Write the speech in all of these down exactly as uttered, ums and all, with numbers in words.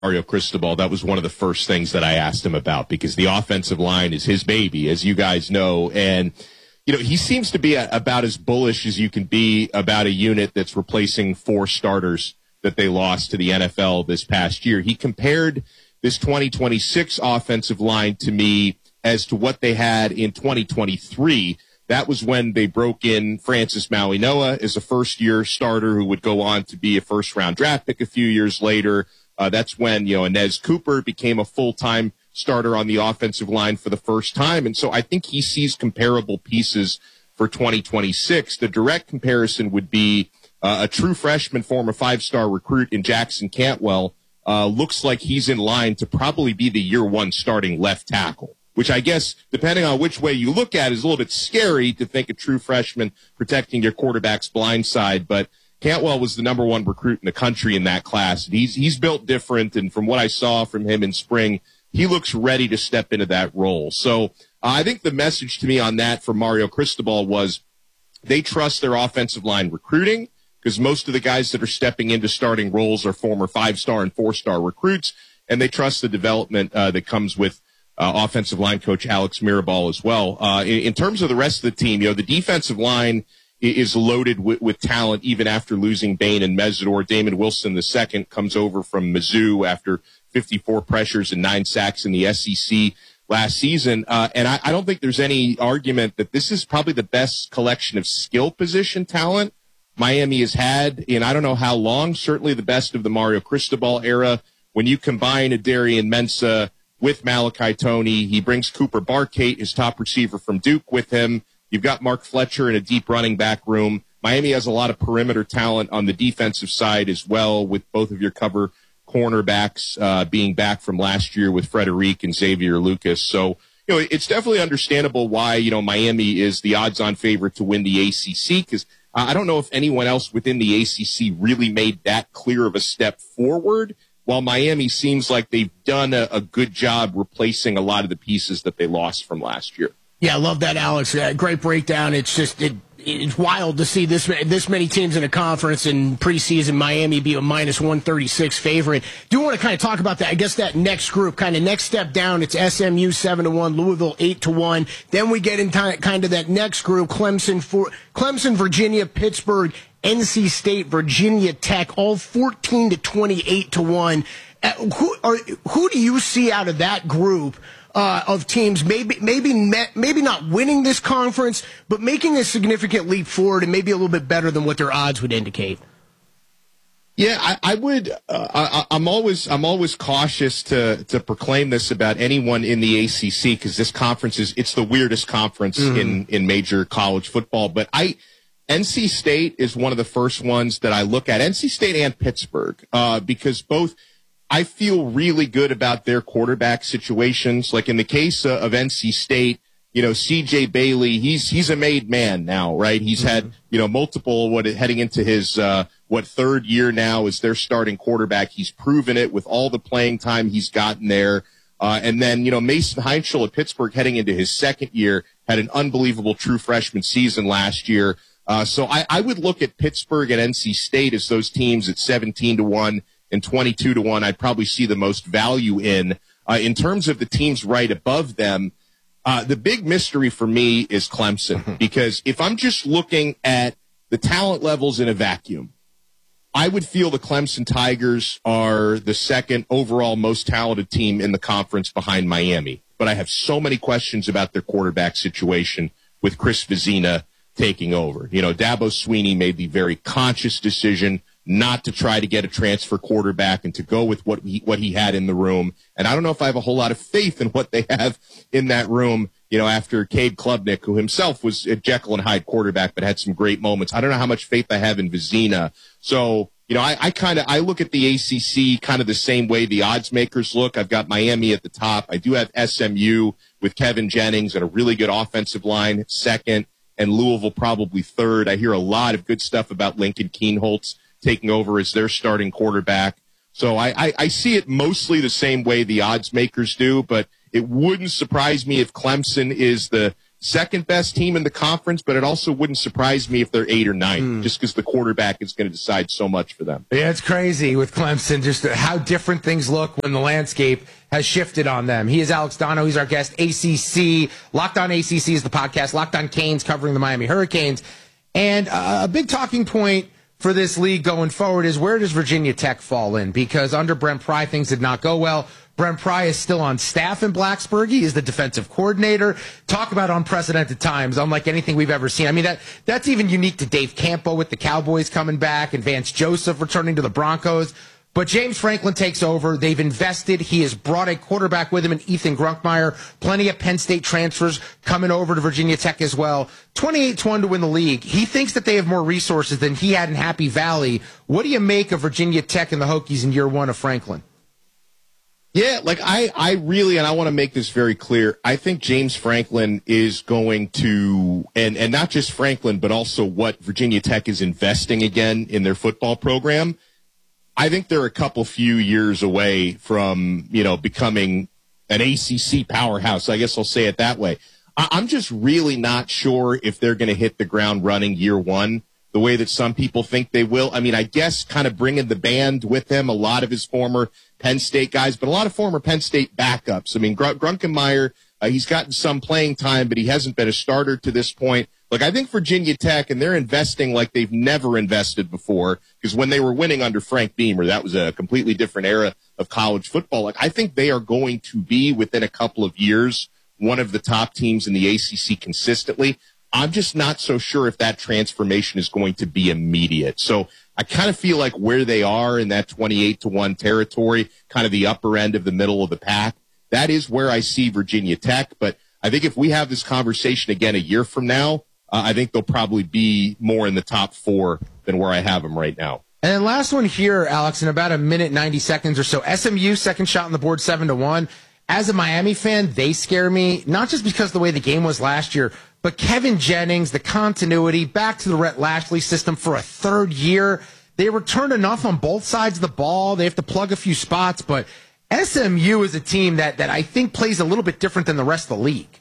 Mario Cristobal, that was one of the first things that I asked him about, because the offensive line is his baby, as you guys know. And, you know, he seems to be a, about as bullish as you can be about a unit that's replacing four starters that they lost to the N F L this past year. He compared this twenty twenty-six offensive line to me as to what they had in twenty twenty-three. That was when they broke in Francis Mauigoa as a first-year starter who would go on to be a first-round draft pick a few years later. Uh, that's when, you know, Inez Cooper became a full-time starter on the offensive line for the first time. And so I think he sees comparable pieces for twenty twenty-six. The direct comparison would be uh, a true freshman, former five-star recruit in Jackson Cantwell. Uh, looks like he's in line to probably be the year one starting left tackle, which I guess, depending on which way you look at it, is a little bit scary to think a true freshman protecting your quarterback's blind side. But Cantwell was the number one recruit in the country in that class. He's he's built different, and from what I saw from him in spring, he looks ready to step into that role. So uh, I think the message to me on that from Mario Cristobal was they trust their offensive line recruiting, because most of the guys that are stepping into starting roles are former five-star and four-star recruits, and they trust the development uh, that comes with uh, offensive line coach Alex Mirabal as well. Uh, in, in terms of the rest of the team, you know, the defensive line is loaded with, with talent even after losing Bain and Mesidor. Damon Wilson the second comes over from Mizzou after fifty-four pressures and nine sacks in the S E C last season. Uh, and I, I don't think there's any argument that this is probably the best collection of skill position talent Miami has had in I don't know how long, certainly the best of the Mario Cristobal era. When you combine Adarian Mensah with Malachi Toney, he brings Cooper Barkate, his top receiver from Duke, with him. You've got Mark Fletcher in a deep running back room. Miami has a lot of perimeter talent on the defensive side as well, with both of your cover cornerbacks uh, being back from last year with Frederic and Xavier Lucas. So, you know, it's definitely understandable why, you know, Miami is the odds-on favorite to win the A C C, because uh, I don't know if anyone else within the A C C really made that clear of a step forward, while Miami seems like they've done a, a good job replacing a lot of the pieces that they lost from last year. Yeah, I love that, Alex. Uh, great breakdown. It's just it, it's wild to see this this many teams in a conference in preseason. Miami be a minus one thirty-six favorite. Do want to kind of talk about that. I guess that next group, kind of next step down. It's S M U seven to one, Louisville eight to one. Then we get into kind of that next group: Clemson, for, Clemson, Virginia, Pittsburgh, N C State, Virginia Tech, all fourteen to twenty-eight to one. Uh, who are who do you see out of that group? Uh, of teams, maybe maybe maybe not winning this conference, but making a significant leap forward and maybe a little bit better than what their odds would indicate? Yeah, I, I would. Uh, I, I'm always I'm always cautious to to proclaim this about anyone in the A C C, because this conference is it's the weirdest conference mm-hmm. in in major college football. But I N C State is one of the first ones that I look at. N C State and Pittsburgh, uh, because both. I feel really good about their quarterback situations. Like in the case uh, of N C State, you know, C J Bailey, he's he's a made man now, right? He's mm-hmm. had, you know, multiple, what heading into his, uh, what, third year now as their starting quarterback. He's proven it with all the playing time he's gotten there. Uh, and then, you know, Mason Heinschel at Pittsburgh heading into his second year had an unbelievable true freshman season last year. Uh, so I, I would look at Pittsburgh and N C State as those teams at seventeen to one. And twenty-two to one, I'd probably see the most value in. Uh, in terms of the teams right above them, uh, the big mystery for me is Clemson. Because if I'm just looking at the talent levels in a vacuum, I would feel the Clemson Tigers are the second overall most talented team in the conference behind Miami. But I have so many questions about their quarterback situation with Chris Vizina taking over. You know, Dabo Swinney made the very conscious decision not to try to get a transfer quarterback and to go with what he, what he had in the room. And I don't know if I have a whole lot of faith in what they have in that room, you know, after Cade Klubnik, who himself was a Jekyll and Hyde quarterback, but had some great moments. I don't know how much faith I have in Vizina. So, you know, I, I kind of, I look at the A C C kind of the same way the odds makers look. I've got Miami at the top. I do have S M U with Kevin Jennings and a really good offensive line second, and Louisville probably third. I hear a lot of good stuff about Lincoln Kienholz taking over as their starting quarterback. So I, I, I see it mostly the same way the odds makers do, but it wouldn't surprise me if Clemson is the second best team in the conference, but it also wouldn't surprise me if they're eight or nine, mm. just because the quarterback is going to decide so much for them. Yeah, it's crazy with Clemson, just how different things look when the landscape has shifted on them. He is Alex Donno. He's our guest. A C C, Locked On A C C is the podcast. Locked On Canes covering the Miami Hurricanes. And uh, a big talking point for this league going forward is where does Virginia Tech fall in? Because under Brent Pry, things did not go well. Brent Pry is still on staff in Blacksburg. He is the defensive coordinator. Talk about unprecedented times, unlike anything we've ever seen. I mean, that that's even unique to Dave Campo with the Cowboys coming back and Vance Joseph returning to the Broncos. But James Franklin takes over. They've invested. He has brought a quarterback with him in Ethan Grunkmeyer. Plenty of Penn State transfers coming over to Virginia Tech as well. twenty-eight to one to win the league. He thinks that they have more resources than he had in Happy Valley. What do you make of Virginia Tech and the Hokies in year one of Franklin? Yeah, like I, I really, and I want to make this very clear, I think James Franklin is going to, and, and not just Franklin, but also what Virginia Tech is investing again in their football program. I think they're a couple few years away from, you know, becoming an A C C powerhouse. I guess I'll say it that way. I, I'm just really not sure if they're going to hit the ground running year one the way that some people think they will. I mean, I guess kind of bringing the band with him, a lot of his former Penn State guys, but a lot of former Penn State backups. I mean, Gr- Grunkenmeyer, uh, he's gotten some playing time, but he hasn't been a starter to this point. Look, I think Virginia Tech, and they're investing like they've never invested before, because when they were winning under Frank Beamer, that was a completely different era of college football. Like, I think they are going to be, within a couple of years, one of the top teams in the A C C consistently. I'm just not so sure if that transformation is going to be immediate. So I kind of feel like where they are in that twenty-eight to one territory, kind of the upper end of the middle of the pack, that is where I see Virginia Tech. But I think if we have this conversation again a year from now, uh, I think they'll probably be more in the top four than where I have them right now. And then last one here, Alex, in about a minute, ninety seconds or so. S M U, second shot on the board, seven to one. As a Miami fan, they scare me, not just because of the way the game was last year, but Kevin Jennings, the continuity, back to the Rhett Lashley system for a third year. They returned enough on both sides of the ball. They have to plug a few spots, but S M U is a team that, that I think plays a little bit different than the rest of the league.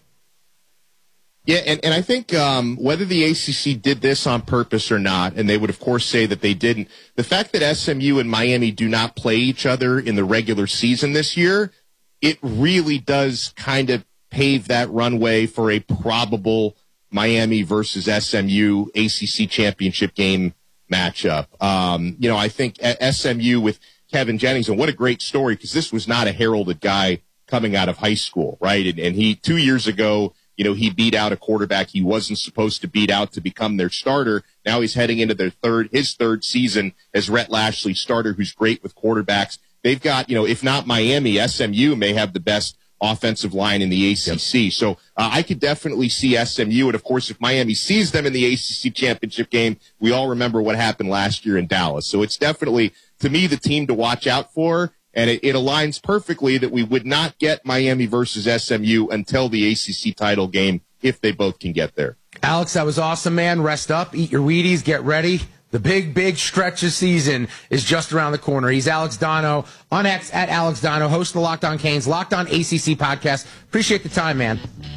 Yeah, and, and I think um, whether the A C C did this on purpose or not, and they would, of course, say that they didn't, the fact that S M U and Miami do not play each other in the regular season this year, it really does kind of pave that runway for a probable Miami versus S M U A C C championship game matchup. Um, you know, I think S M U with Kevin Jennings, and what a great story, because this was not a heralded guy coming out of high school, right? And, and he, two years ago, you know, he beat out a quarterback he wasn't supposed to beat out to become their starter. Now he's heading into their third, his third season as Rhett Lashley starter, who's great with quarterbacks. They've got, you know, if not Miami, S M U may have the best offensive line in the A C C. Yep. So uh, I could definitely see S M U. And, of course, if Miami sees them in the A C C championship game, we all remember what happened last year in Dallas. So it's definitely, to me, the team to watch out for. And it, it aligns perfectly that we would not get Miami versus S M U until the A C C title game, if they both can get there. Alex, that was awesome, man. Rest up, eat your Wheaties, get ready. The big, big stretch of season is just around the corner. He's Alex Donno on X at Alex Donno, host of the Locked On Canes, Locked On A C C podcast. Appreciate the time, man.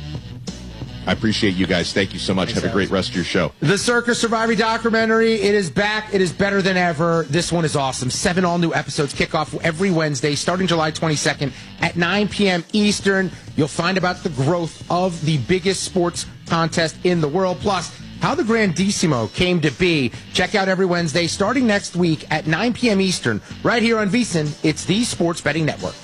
I appreciate you guys. Thank you so much. Thanks, Have a great rest of your show. The Circa Survivor documentary, it is back. It is better than ever. This one is awesome. Seven all-new episodes kick off every Wednesday, starting July twenty-second at nine p.m. Eastern. You'll find about the growth of the biggest sports contest in the world, plus how the Grandissimo came to be. Check out every Wednesday, starting next week at nine p.m. Eastern, right here on VSiN. It's the Sports Betting Network.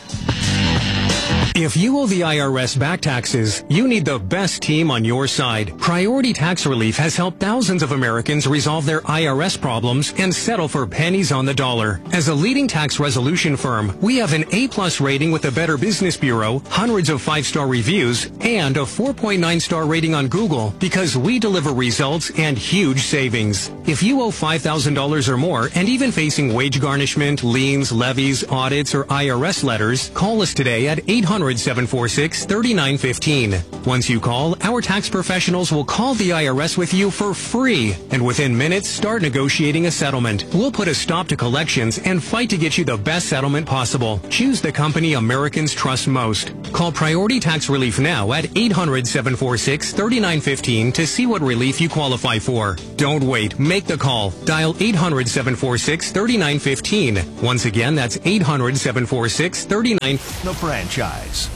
If you owe the I R S back taxes, you need the best team on your side. Priority Tax Relief has helped thousands of Americans resolve their I R S problems and settle for pennies on the dollar. As a leading tax resolution firm, we have an A-plus rating with the Better Business Bureau, hundreds of five-star reviews, and a four point nine star rating on Google because we deliver results and huge savings. If you owe five thousand dollars or more and even facing wage garnishment, liens, levies, audits, or I R S letters, call us today at eight hundred, seven four six, three nine one five. Once you call, our tax professionals will call the I R S with you for free, and within minutes start negotiating a settlement. We'll put a stop to collections and fight to get you the best settlement possible. Choose the company Americans trust most. Call Priority Tax Relief now at eight hundred, seven four six, three nine one five to see what relief you qualify for. Don't wait. Make the call. Dial eight hundred, seven four six, three nine one five. Once again, that's eight hundred, seven four six, three nine one five. The franchise.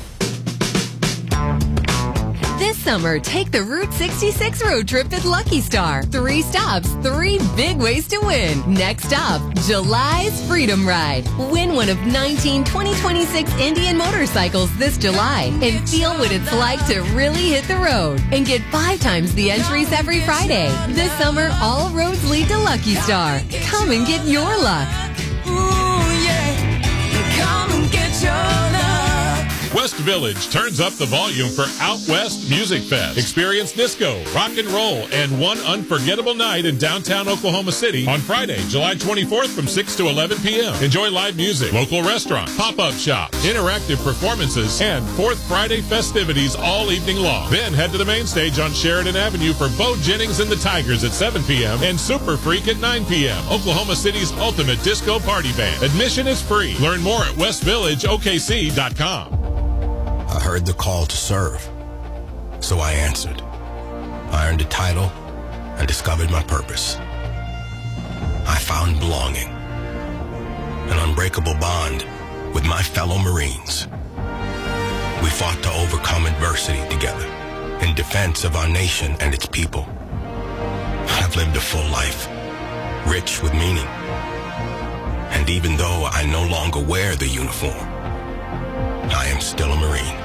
This summer, take the Route sixty-six road trip at Lucky Star. Three stops, three big ways to win. Next up, July's Freedom Ride. Win one of nineteen twenty twenty-six Indian motorcycles this July and feel what it's like to really hit the road and get five times the entries every Friday. This summer, all roads lead to Lucky Star. Come and get your luck. Ooh, yeah. Come and get your luck. West Village turns up the volume for Out West Music Fest. Experience disco, rock and roll, and one unforgettable night in downtown Oklahoma City on Friday, July twenty-fourth from six to eleven p.m. Enjoy live music, local restaurants, pop-up shops, interactive performances, and Fourth Friday festivities all evening long. Then head to the main stage on Sheridan Avenue for Bo Jennings and the Tigers at seven p.m. and Super Freak at nine p.m. Oklahoma City's ultimate disco party band. Admission is free. Learn more at west village o k c dot com. I heard the call to serve, so I answered. I earned a title and discovered my purpose. I found belonging, an unbreakable bond with my fellow Marines. We fought to overcome adversity together in defense of our nation and its people. I've lived a full life, rich with meaning. And even though I no longer wear the uniform, I am still a Marine.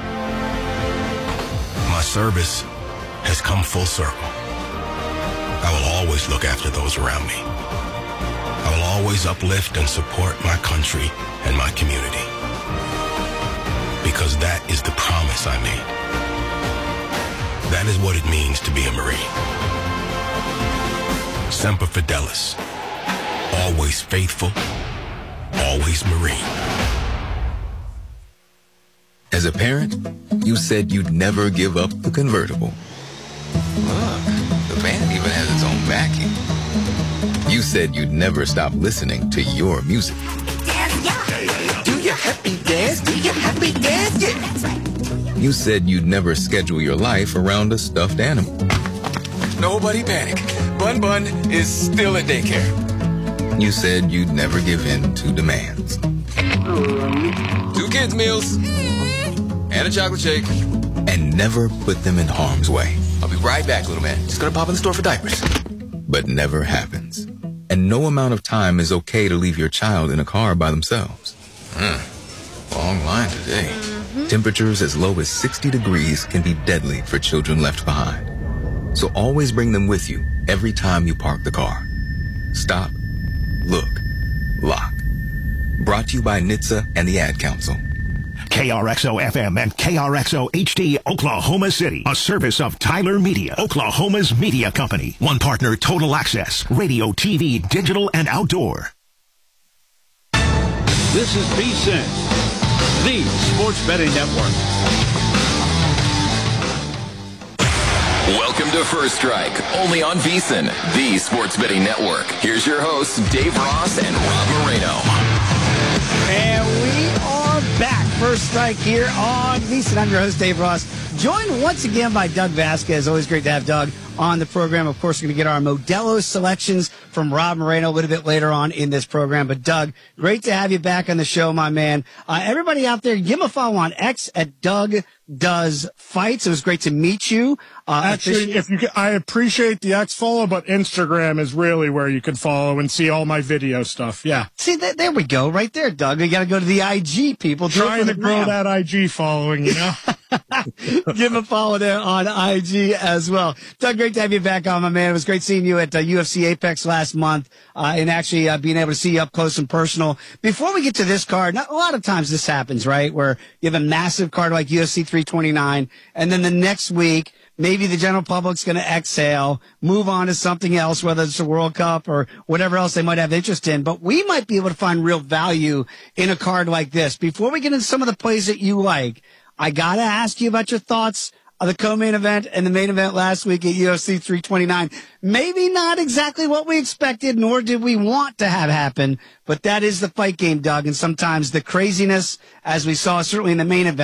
My service has come full circle. I will always look after those around me. I will always uplift and support my country and my community. Because that is the promise I made. That is what it means to be a Marine. Semper Fidelis. Always faithful. Always Marine. As a parent, you said you'd never give up the convertible. Look, the band even has its own backing. You said you'd never stop listening to your music. Do your happy dance, do your happy dance, yeah. You said you'd never schedule your life around a stuffed animal. Nobody panic. Bun Bun is still at daycare. You said you'd never give in to demands. Two kids' meals. And a chocolate shake. And never put them in harm's way. I'll be right back, little man. Just gonna pop in the store for diapers. But never happens. And no amount of time is okay to leave your child in a car by themselves. Hmm. Long line today. Mm-hmm. Temperatures as low as sixty degrees can be deadly for children left behind. So always bring them with you every time you park the car. Stop, look, lock. Brought to you by N H T S A and the Ad Council. K R X O F M and K R X O H D Oklahoma City, a service of Tyler Media, Oklahoma's media company. One partner, Total Access, radio, T V, digital, and outdoor. This is V S I N, the Sports Betting Network. Welcome to First Strike, only on V S I N, the Sports Betting Network. Here's your hosts, Dave Ross and Rob Moreno. And we are back. First Strike here on V S I N. I'm your host, Dave Ross. Joined once again by Doug Vasquez. Always great to have Doug on the program. Of course, we're going to get our Modelo selections from Rob Moreno a little bit later on in this program. But, Doug, great to have you back on the show, my man. Uh, everybody out there, give him a follow on X at Doug Does Fights. It was great to meet you. Uh, Actually, if you can, I appreciate the X follow, but Instagram is really where you can follow and see all my video stuff. Yeah. See, that, there we go, right there, Doug. We got to go to the I G, people. Do Trying to grow that I G following, you know? Give him a follow there on I G as well. Doug, great to have you back on, my man. It was great seeing you at uh, U F C Apex last month uh, and actually uh, being able to see you up close and personal. Before we get to this card, not, a lot of times this happens, right, where you have a massive card like U F C three twenty-nine, and then the next week, maybe the general public's going to exhale, move on to something else, whether it's the World Cup or whatever else they might have interest in. But we might be able to find real value in a card like this. Before we get into some of the plays that you like, I got to ask you about your thoughts of the co-main event and the main event last week at U F C three twenty-nine. Maybe not exactly what we expected, nor did we want to have happen, but that is the fight game, Doug. And sometimes the craziness, as we saw certainly in the main event,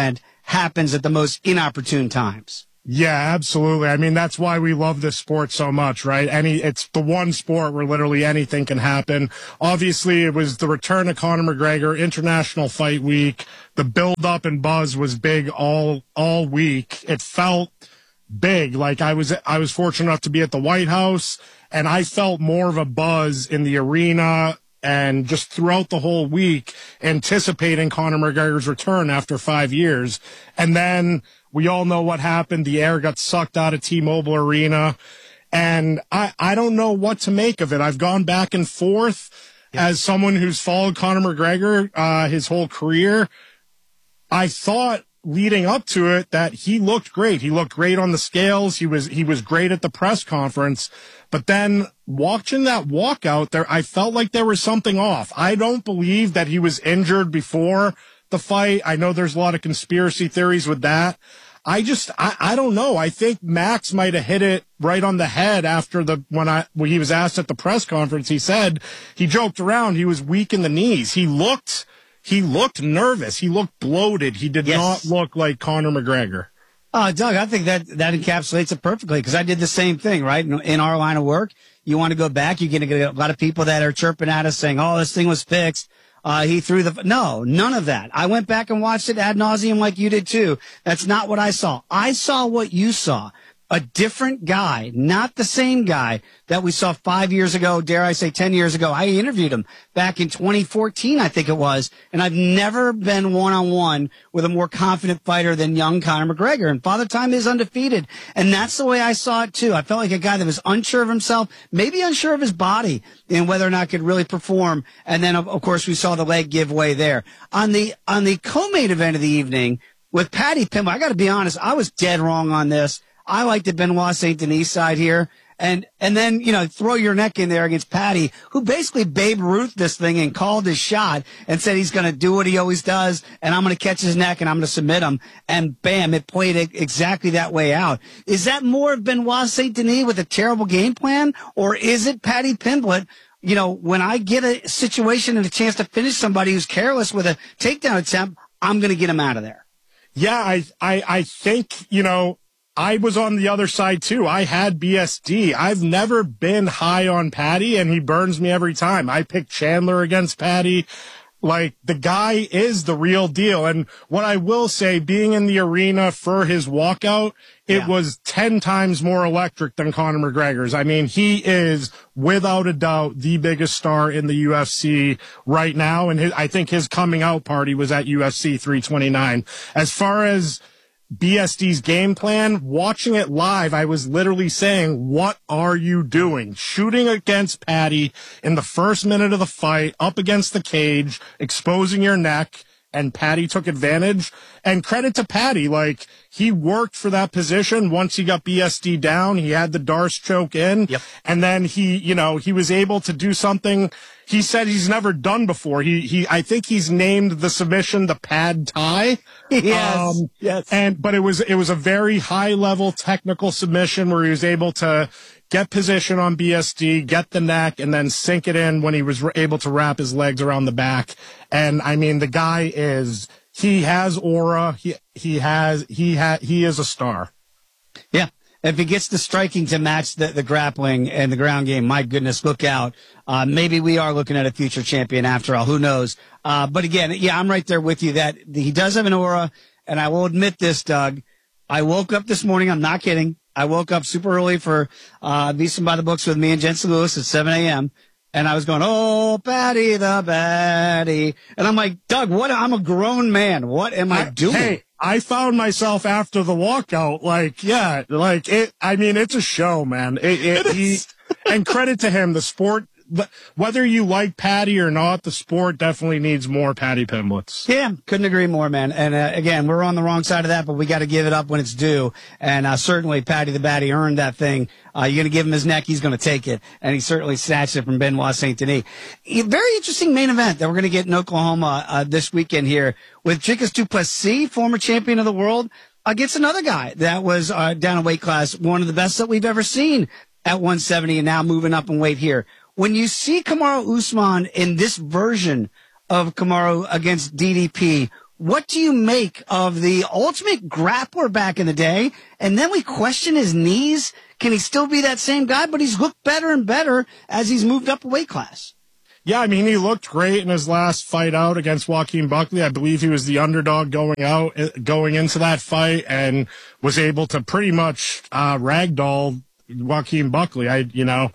happens at the most inopportune times. Yeah, absolutely. I mean, that's why we love this sport so much, right? Any, it's the one sport where literally anything can happen. Obviously, it was the return of Conor McGregor, International Fight Week. The build up and buzz was big all, all week. It felt big. Like I was, I was fortunate enough to be at the White House, and I felt more of a buzz in the arena and just throughout the whole week anticipating Conor McGregor's return after five years. And then we all know what happened. The air got sucked out of T-Mobile Arena. And I, I don't know what to make of it. I've gone back and forth yeah. as someone who's followed Conor McGregor uh, his whole career. I thought leading up to it that he looked great. He looked great on the scales. He was he was great at the press conference. But then watching that walkout there, I felt like there was something off. I don't believe that he was injured before the fight. I know there's a lot of conspiracy theories with that. I just, I, I don't know. I think Max might have hit it right on the head after the, when I, when he was asked at the press conference, he said, he joked around, he was weak in the knees. He looked, he looked nervous. He looked bloated. He did yes. not look like Conor McGregor. Uh, Doug, I think that, that encapsulates it perfectly because I did the same thing, right? In, in our line of work, you want to go back, you're going to get a lot of people that are chirping at us saying, oh, this thing was fixed. Uh, he threw the, no, none of that. I went back and watched it ad nauseum like you did too. That's not what I saw. I saw what you saw. A different guy, not the same guy that we saw five years ago, dare I say ten years ago. I interviewed him back in twenty fourteen, I think it was, and I've never been one-on-one with a more confident fighter than young Conor McGregor, and Father Time is undefeated, and that's the way I saw it too. I felt like a guy that was unsure of himself, maybe unsure of his body, and whether or not could really perform, and then of, of course we saw the leg give way there. On the, on the co-main event of the evening with Paddy Pimblett, I gotta be honest, I was dead wrong on this. I like the Benoit Saint Denis side here. And, and then, you know, throw your neck in there against Paddy, who basically Babe Ruth this thing and called his shot and said he's going to do what he always does. And I'm going to catch his neck and I'm going to submit him. And bam, it played it exactly that way out. Is that more of Benoit Saint Denis with a terrible game plan? Or is it Paddy Pimblett? You know, when I get a situation and a chance to finish somebody who's careless with a takedown attempt, I'm going to get him out of there. Yeah, I, I, I think, you know, I was on the other side too. I had B S D. I've never been high on Paddy, and he burns me every time. I picked Chandler against Paddy. Like, the guy is the real deal. And what I will say, being in the arena for his walkout, it yeah. was ten times more electric than Conor McGregor's. I mean, he is without a doubt the biggest star in the U F C right now. And his, I think his coming out party was at U F C three twenty-nine. As far as B S D's game plan, watching it live, I was literally saying, what are you doing? Shooting against Paddy in the first minute of the fight, up against the cage, exposing your neck, and Paddy took advantage. And credit to Paddy, like, he worked for that position. Once he got B S D down, he had the Darce choke in, yep. and then he, you know, he was able to do something he said he's never done before. He, he, I think he's named the submission the pad Thai. Yes. Um, yes. And, but it was, it was a very high level technical submission where he was able to get position on B S D, get the neck, and then sink it in when he was able to wrap his legs around the back. And I mean, the guy is, he has aura. He, he has, he ha, he is a star. Yeah. If he gets the striking to match the, the grappling and the ground game, my goodness, look out. Uh, maybe we are looking at a future champion after all. Who knows? Uh, but again, yeah, I'm right there with you that he does have an aura. And I will admit this, Doug. I woke up this morning. I'm not kidding. I woke up super early for, uh, Beastin' by the Books with me and Jensen Lewis at seven a.m. And I was going, oh, Paddy the Baddy. And I'm like, Doug, what? I'm a grown man. What am I, I doing? Hey, I found myself after the walkout, like, yeah, like it, I mean, it's a show, man. It, it, it he, and credit to him, the sport, whether you like Paddy or not, the sport definitely needs more Paddy Pimbletts. Yeah, couldn't agree more, man. And uh, again, we're on the wrong side of that, but we got to give it up when it's due. And uh, certainly, Paddy the Baddy earned that thing. Uh, you're going to give him his neck, he's going to take it, and he certainly snatched it from Benoit Saint Denis. A very interesting main event that we're going to get in Oklahoma uh, this weekend here with Dricus du Plessis, former champion of the world, against another guy that was uh, down in weight class, one of the best that we've ever seen at one seventy, and now moving up in weight here. When you see Kamaru Usman in this version of Kamaru against D D P, What do you make of the ultimate grappler back in the day? And then we question his knees. Can he still be that same guy? But he's looked better and better as he's moved up a weight class. Yeah, I mean, he looked great in his last fight out against Joaquin Buckley. I believe he was the underdog going out, going into that fight, and was able to pretty much uh, ragdoll Joaquin Buckley. I, you know,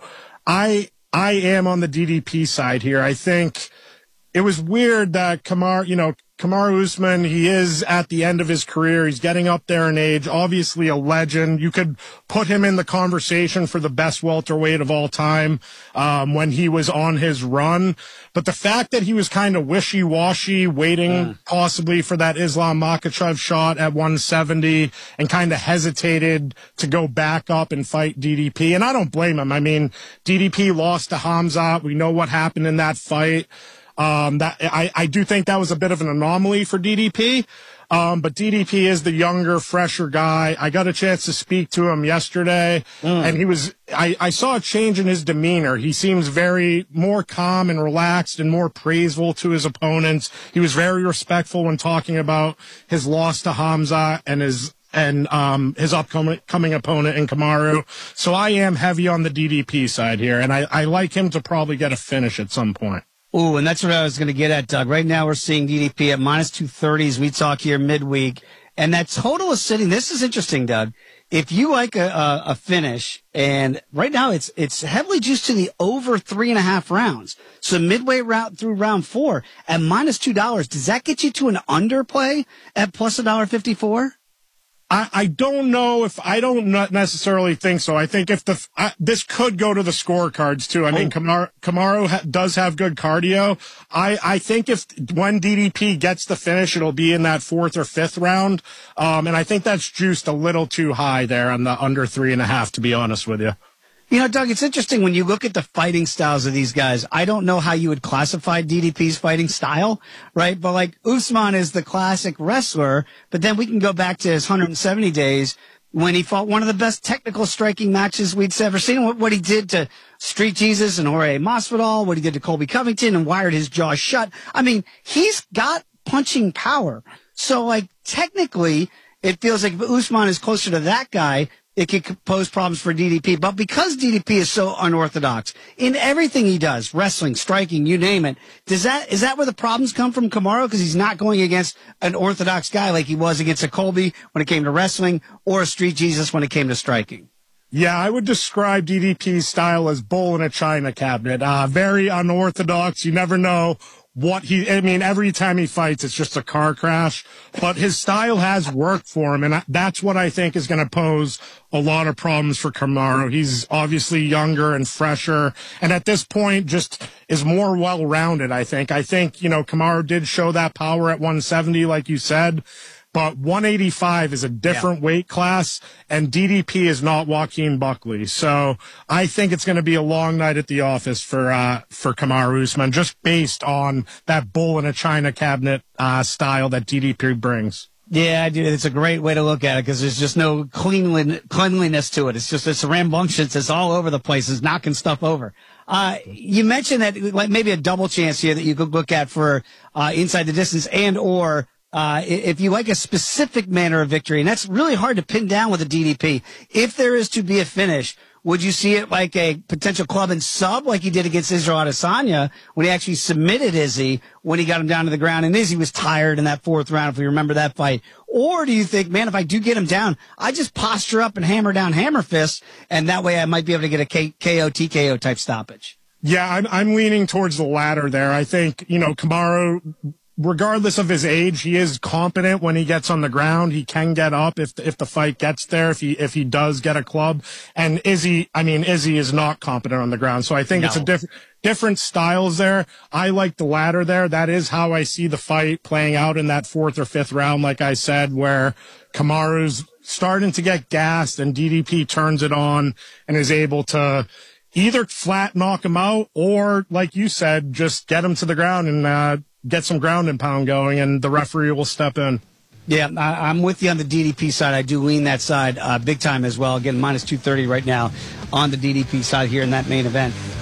I I am on the D D P side here. I think it was weird that Kamaru, you know, Kamaru Usman, he is at the end of his career. He's getting up there in age, obviously a legend. You could put him in the conversation for the best welterweight of all time um, when he was on his run. But the fact that he was kind of wishy-washy, waiting yeah. possibly for that Islam Makhachev shot at one seventy, and kind of hesitated to go back up and fight D D P. And I don't blame him. I mean, D D P lost to Hamzat. We know what happened in that fight. Um, that I, I do think that was a bit of an anomaly for D D P. Um, but D D P is the younger, fresher guy. I got a chance to speak to him yesterday, mm. and he was, I, I saw a change in his demeanor. He seems very more calm and relaxed and more praiseful to his opponents. He was very respectful when talking about his loss to Hamza and his, and, um, his upcoming coming opponent in Kamaru. So I am heavy on the D D P side here, and I, I like him to probably get a finish at some point. Ooh, and that's what I was going to get at, Doug. Right now we're seeing D D P at minus two thirty as we talk here midweek. And that total is sitting, this is interesting, Doug. If you like a, a, a finish, and right now it's it's heavily juiced to the over three and a half rounds. So midway route through round four at minus two dollars, does that get you to an underplay at plus a dollar fifty-four? I, I don't know if I don't not necessarily think so. I think if the I, this could go to the scorecards too. I oh. mean, Kamaru, Kamaru ha, does have good cardio. I, I think if when D D P gets the finish, it'll be in that fourth or fifth round. Um, and I think that's juiced a little too high there on the under three and a half, to be honest with you. You know, Doug, it's interesting when you look at the fighting styles of these guys. I don't know how you would classify D D P's fighting style, right? But like Usman is the classic wrestler, but then we can go back to his one hundred seventy days when he fought one of the best technical striking matches we'd ever seen. What, what he did to Street Jesus and Jorge Masvidal, what he did to Colby Covington and wired his jaw shut. I mean, he's got punching power. So like technically, it feels like if Usman is closer to that guy, it could pose problems for D D P. But because D D P is so unorthodox in everything he does, wrestling, striking, you name it, does that, is that where the problems come from Kamaru? Because he's not going against an orthodox guy like he was against a Colby when it came to wrestling, or a Street Jesus when it came to striking. Yeah, I would describe D D P's style as bull in a china cabinet. Uh, very unorthodox. You never know what he, I mean, every time he fights, it's just a car crash, but his style has worked for him. And that's what I think is going to pose a lot of problems for Kamaru. He's obviously younger and fresher, and at this point just is more well-rounded, I think. I think, you know, Kamaru did show that power at one seventy, like you said, but one eighty-five is a different yeah. weight class, and D D P is not Joaquin Buckley. So I think it's going to be a long night at the office for uh, for Kamaru Usman, just based on that bull in a china cabinet uh, style that D D P brings. Yeah, I do. It's a great way to look at it because there's just no cleanlin- cleanliness to it. It's just, it's rambunctious. It's all over the place. It's knocking stuff over. Uh, you mentioned that like maybe a double chance here that you could look at for uh, inside the distance and or Uh, if you like a specific manner of victory, and that's really hard to pin down with a D D P. If there is to be a finish, would you see it like a potential club and sub like he did against Israel Adesanya when he actually submitted Izzy when he got him down to the ground and Izzy was tired in that fourth round, if we remember that fight? Or do you think, man, if I do get him down, I just posture up and hammer down hammer fists, and that way I might be able to get a K- KO, T K O type stoppage? Yeah, I'm, I'm leaning towards the latter there. I think, you know, Kamaru, regardless of his age, he is competent when he gets on the ground. He can get up if if the fight gets there, if he if he does get a club. And Izzy, I mean, Izzy is not competent on the ground. So I think no. it's a different different styles there. I like the latter there. That is how I see the fight playing out in that fourth or fifth round, like I said, where Kamaru's starting to get gassed and D D P turns it on and is able to either flat knock him out or, like you said, just get him to the ground and uh get some ground and pound going, and the referee will step in. Yeah, I, I'm with you on the D D P side. I do lean that side uh, big time as well. Again, minus two thirty right now on the D D P side here in that main event.